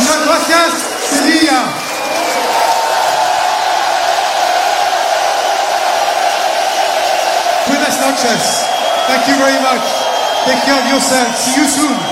Muchas gracias, Sevilla. Buenas noches. Thank you very much. Take care of yourself. See you soon.